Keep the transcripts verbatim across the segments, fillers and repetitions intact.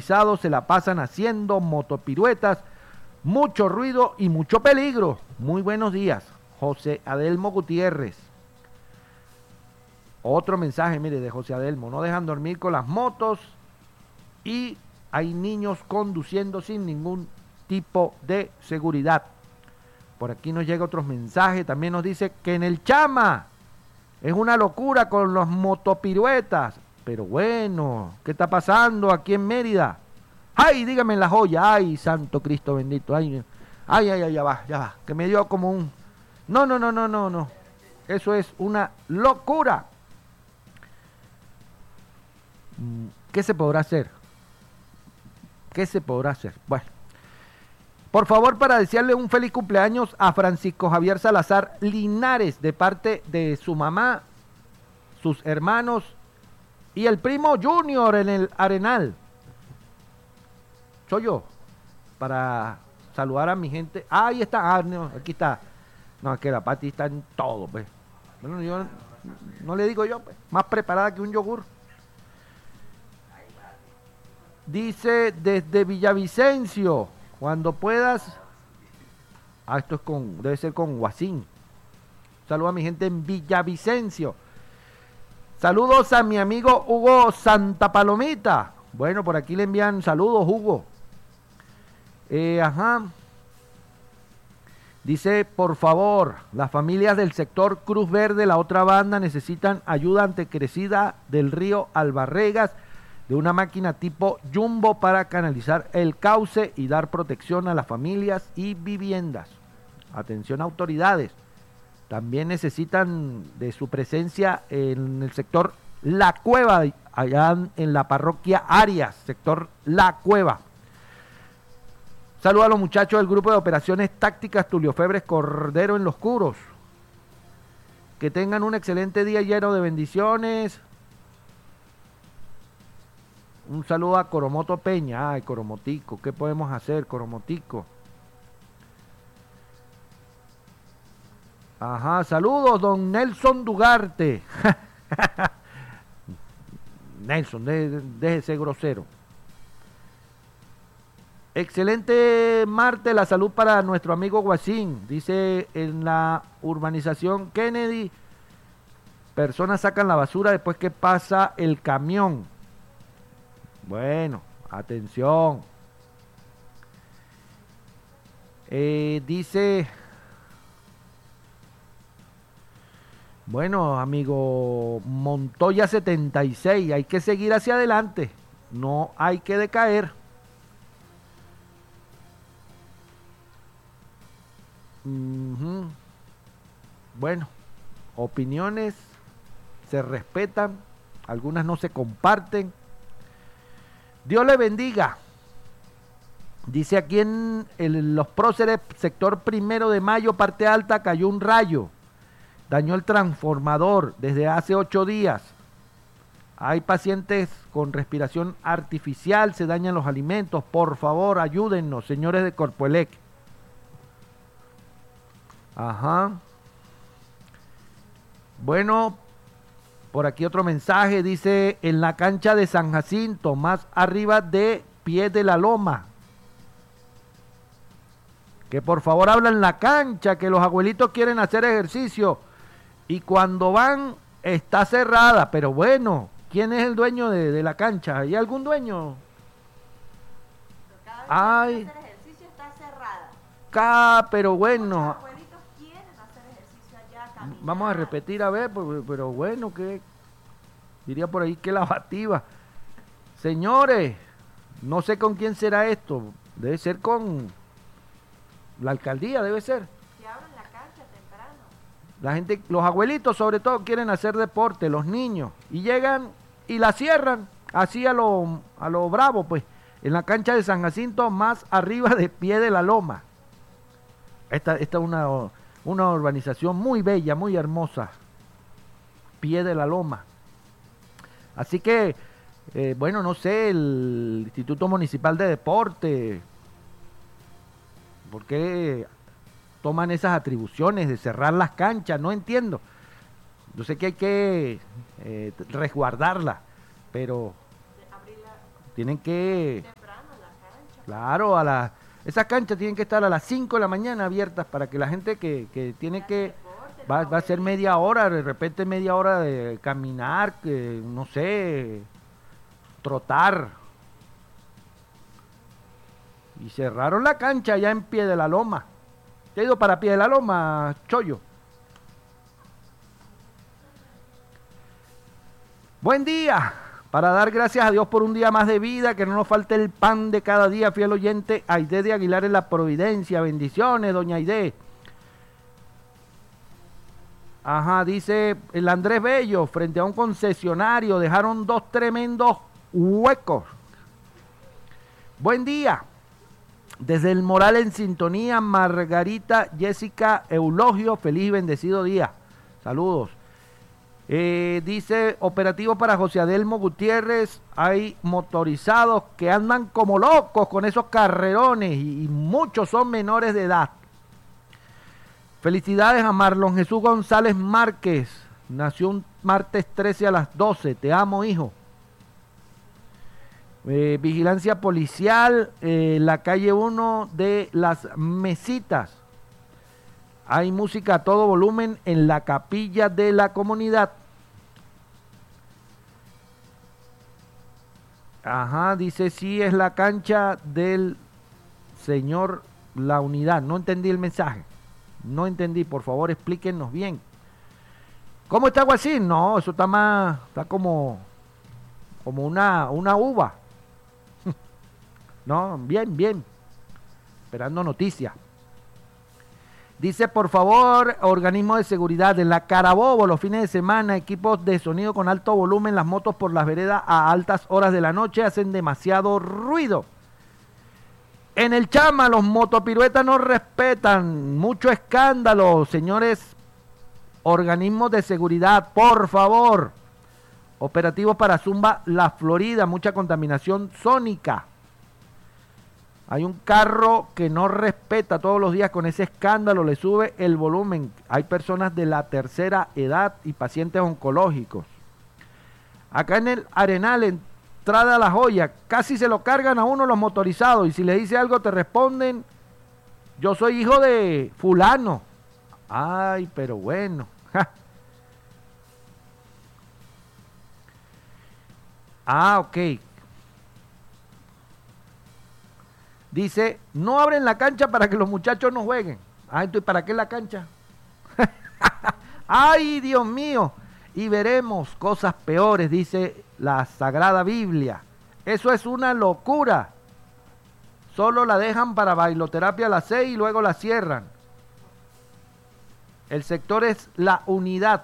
motorizados se la pasan haciendo motopiruetas, mucho ruido y mucho peligro. Muy buenos días, José Adelmo Gutiérrez. Otro mensaje, mire, de José Adelmo. No dejan dormir con las motos y hay niños conduciendo sin ningún tipo de seguridad. Por aquí nos llega otros mensajes. También nos dice que en el Chama es una locura con los motopiruetas. Pero bueno, ¿qué está pasando aquí en Mérida? ¡Ay, dígame en La Joya! ¡Ay, santo Cristo bendito! ¡Ay, ay, ay, ay, ya va, ya va! Que me dio como un... No, no, no, no, no, no. Eso es una locura. ¿Qué se podrá hacer? ¿Qué se podrá hacer? Bueno. Por favor, para desearle un feliz cumpleaños a Francisco Javier Salazar Linares, de parte de su mamá, sus hermanos y el primo Junior en el Arenal. Soy yo, para saludar a mi gente. Ah, ahí está, ah, no, aquí está. No, es que la Pati está en todo, pues. Bueno, yo no le digo yo, pues, más preparada que un yogur. Dice desde Villavicencio, cuando puedas. Ah, esto es con, debe ser con Guasín. Saludos a mi gente en Villavicencio. Saludos a mi amigo Hugo Santa Palomita. Bueno, por aquí le envían saludos, Hugo. Eh, ajá. Dice, por favor, las familias del sector Cruz Verde, la otra banda, necesitan ayuda ante crecida del río Albarregas, de una máquina tipo Jumbo para canalizar el cauce y dar protección a las familias y viviendas. Atención, autoridades. También necesitan de su presencia en el sector La Cueva, allá en la parroquia Arias, sector La Cueva. Saludos a los muchachos del grupo de operaciones tácticas Tulio Febres Cordero en Los Curos. Que tengan un excelente día lleno de bendiciones. Un saludo a Coromoto Peña. Ay, Coromotico, ¿qué podemos hacer, Coromotico? Ajá, saludos, don Nelson Dugarte. Nelson, déjese de ser grosero. Excelente martes, la salud para nuestro amigo Guasín. Dice, en la urbanización Kennedy, personas sacan la basura después que pasa el camión. Bueno, atención. Eh, dice, bueno, amigo Montoya setenta y seis, hay que seguir hacia adelante, no hay que decaer. Uh-huh. Bueno, opiniones se respetan, algunas no se comparten. Dios le bendiga. Dice aquí en el, los próceres, sector primero de mayo, parte alta, cayó un rayo. Dañó el transformador desde hace ocho días. Hay pacientes con respiración artificial, se dañan los alimentos. Por favor, ayúdennos, señores de Corpoelec. Ajá. Bueno, por aquí otro mensaje, dice, en la cancha de San Jacinto, más arriba de Pie de la Loma. Que por favor hablan en la cancha, que los abuelitos quieren hacer ejercicio. Y cuando van, está cerrada. Pero bueno, ¿quién es el dueño de, de la cancha? ¿Hay algún dueño? Cada vez que hacer ejercicio está cerrada. Acá, pero bueno. Muchos abuelitos quieren hacer ejercicio allá, caminar. Vamos a repetir a ver, pero, pero bueno, que diría por ahí que lavativa. Señores, no sé con quién será esto. Debe ser con la alcaldía, debe ser. Que abren la cancha temprano. La gente, los abuelitos sobre todo quieren hacer deporte, los niños, y llegan y la cierran, así a lo, a lo bravo, pues, en la cancha de San Jacinto, más arriba de Pie de la Loma. Esta, esta es una, una urbanización muy bella, muy hermosa, Pie de la Loma. Así que, eh, bueno, no sé, el Instituto Municipal de Deporte, ¿por qué toman esas atribuciones de cerrar las canchas? No entiendo. Yo sé que hay que eh, resguardarlas, pero tienen que, Temprano en la cancha. claro, a las, esas canchas tienen que estar a las cinco de la mañana abiertas para que la gente que, que tiene que, Deporte, va, los va a ser media hora, de repente media hora de caminar, que, no sé, trotar. Y cerraron la cancha ya en Pie de la Loma. ¿Te ha ido para Pie de la Loma, Chollo? Buen día, para dar gracias a Dios por un día más de vida, que no nos falte el pan de cada día, fiel oyente, Aide de Aguilar en la Providencia. Bendiciones, doña Aide. Ajá, dice el Andrés Bello, frente a un concesionario, dejaron dos tremendos huecos. Buen día. Desde el Moral en sintonía, Margarita Jessica Eulogio, feliz y bendecido día. Saludos. Eh, dice, operativo para José Adelmo Gutiérrez, hay motorizados que andan como locos con esos carrerones y, y muchos son menores de edad. Felicidades a Marlon Jesús González Márquez, nació un martes trece a las doce, te amo hijo. Eh, vigilancia policial, eh, la calle uno de Las Mesitas. Hay música a todo volumen en la capilla de la comunidad. Ajá, dice sí es la cancha del señor La Unidad. No entendí el mensaje. No entendí, por favor explíquenos bien. ¿Cómo está Guasín? No, eso está más, está como, como una, una uva. No, bien, bien. Esperando noticias. Dice, por favor, organismo de seguridad, en la Carabobo, los fines de semana, equipos de sonido con alto volumen, las motos por las veredas a altas horas de la noche hacen demasiado ruido. En el Chama, los motopiruetas no respetan, mucho escándalo, señores, organismos de seguridad, por favor. Operativos para Zumba, La Florida, mucha contaminación sónica. Hay un carro que no respeta todos los días con ese escándalo, le sube el volumen. Hay personas de la tercera edad y pacientes oncológicos. Acá en el Arenal, entrada a La Joya, casi se lo cargan a uno los motorizados y si le dice algo te responden, yo soy hijo de fulano. Ay, pero bueno. Ja. Ah, ok. Dice, no abren la cancha para que los muchachos no jueguen. Ah, entonces, ¿para qué la cancha? Ay, Dios mío. Y veremos cosas peores, dice la Sagrada Biblia. Eso es una locura. Solo la dejan para bailoterapia a las seis y luego la cierran. El sector es La Unidad.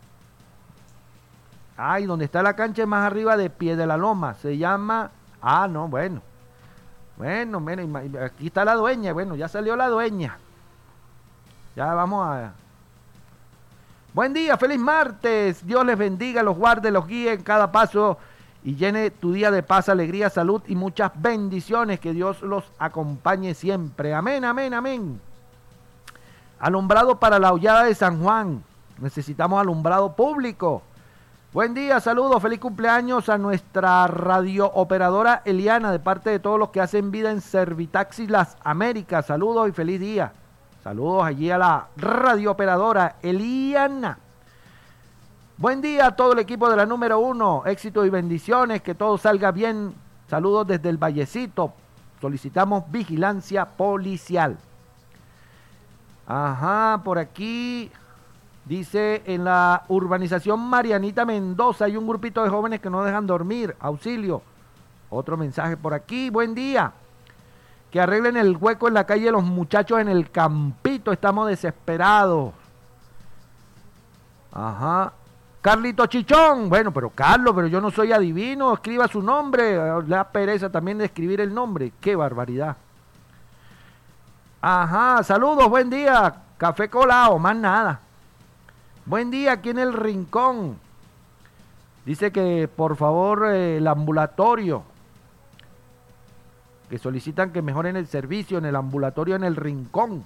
Ay, donde está la cancha es más arriba de Pie de la Loma. Se llama... Ah, no, bueno. Bueno, bueno, aquí está la dueña. Bueno, ya salió la dueña. Ya vamos a... Buen día, feliz martes. Dios les bendiga, los guarde, los guíe en cada paso y llene tu día de paz, alegría, salud y muchas bendiciones. Que Dios los acompañe siempre. Amén, amén, amén. Alumbrado para la hollada de San Juan. Necesitamos alumbrado público. Buen día, saludos, feliz cumpleaños a nuestra radiooperadora Eliana, de parte de todos los que hacen vida en Servitaxis Las Américas. Saludos y feliz día. Saludos allí a la radiooperadora Eliana. Buen día a todo el equipo de la número uno. Éxito y bendiciones, que todo salga bien. Saludos desde el Vallecito. Solicitamos vigilancia policial. Ajá, por aquí... Dice, en la urbanización Marianita Mendoza hay un grupito de jóvenes que no dejan dormir. Auxilio. Otro mensaje por aquí. Buen día. Que arreglen el hueco en la calle de los muchachos en el Campito. Estamos desesperados. Ajá. Carlito Chichón. Bueno, pero Carlos, pero yo no soy adivino. Escriba su nombre. Le da pereza también de escribir el nombre. Qué barbaridad. Ajá. Saludos. Buen día. Café colado. Más nada. Buen día aquí en el Rincón. Dice que por favor eh, el ambulatorio, que solicitan que mejoren el servicio en el ambulatorio en el Rincón.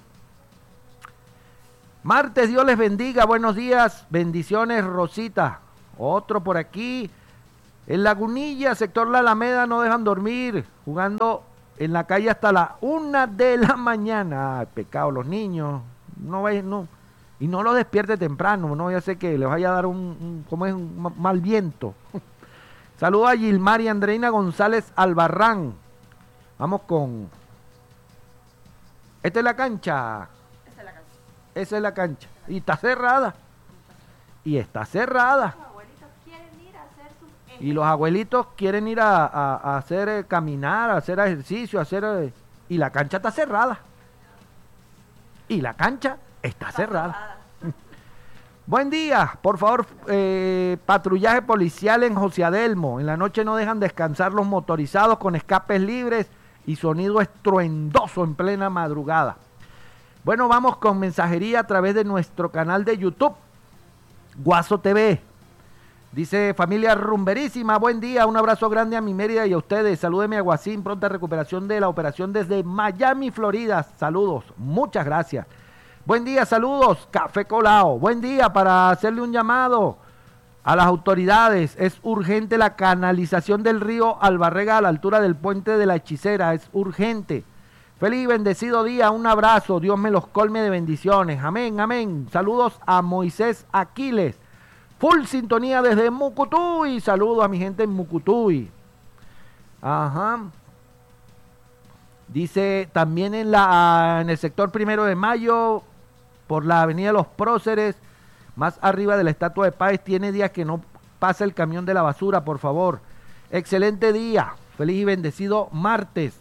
Martes, Dios les bendiga, buenos días, bendiciones Rosita. Otro por aquí. En Lagunilla, sector La Alameda, no dejan dormir, jugando en la calle hasta la una de la mañana. Ay, pecado, los niños, no vayan, no, y no los despierte temprano, no ya sé que les vaya a dar un, un como es un mal viento. Saludos a Gilmar y Andreina González Albarrán. Vamos con... Esta es la cancha. Esa es la cancha. Esa es la cancha. Y está cerrada. Y está cerrada. Los abuelitos quieren ir a hacer sus Y los abuelitos quieren ir a, a- a hacer eh, caminar, a hacer ejercicio, a hacer... eh, y la cancha está cerrada. Y la cancha está cerrada. Buen día, por favor, eh, patrullaje policial en José Adelmo. En la noche no dejan descansar los motorizados con escapes libres y sonido estruendoso en plena madrugada. Bueno, vamos con mensajería a través de nuestro canal de YouTube, Guaso T V. Dice familia rumberísima, buen día, un abrazo grande a mi Mérida y a ustedes. Salúdeme a Guasín, pronta recuperación de la operación desde Miami, Florida. Saludos, muchas gracias. Buen día, saludos, Café Colao. Buen día, para hacerle un llamado a las autoridades. Es urgente la canalización del río Albarrega a la altura del puente de la Hechicera. Es urgente. Feliz y bendecido día, un abrazo. Dios me los colme de bendiciones. Amén, amén. Saludos a Moisés Aquiles. Full sintonía desde Mucutuy. Saludos a mi gente en Mucutuy. Ajá. Dice también en, la, en el sector Primero de Mayo, por la avenida Los Próceres, más arriba de la estatua de Páez, tiene días que no pasa el camión de la basura, por favor. Excelente día, feliz y bendecido martes.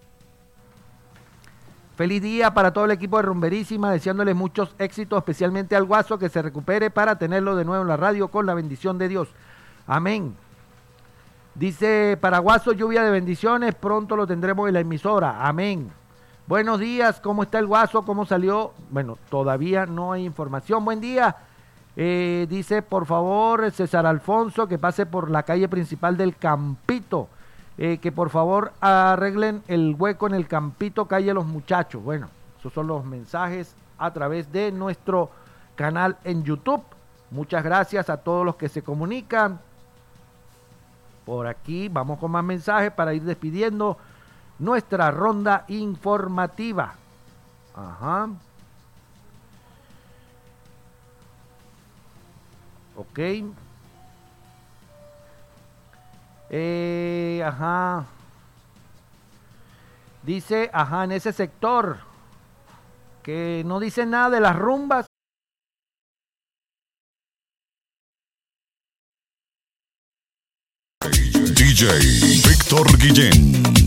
Feliz día para todo el equipo de Rumberísima, deseándoles muchos éxitos, especialmente al Guaso, que se recupere para tenerlo de nuevo en la radio con la bendición de Dios. Amén. Dice para Guaso, lluvia de bendiciones, pronto lo tendremos en la emisora. Amén. Buenos días, ¿cómo está el Guaso? ¿Cómo salió? Bueno, todavía no hay información. Buen día. Eh, dice, por favor, César Alfonso, que pase por la calle principal del Campito. Eh, que por favor arreglen el hueco en el Campito, calle Los Muchachos. Bueno, esos son los mensajes a través de nuestro canal en YouTube. Muchas gracias a todos los que se comunican. Por aquí vamos con más mensajes para ir despidiendo nuestra ronda informativa. Ajá. Ok. Eh, ajá. Dice, ajá, en ese sector que no dice nada de las rumbas. D J Víctor Guillén.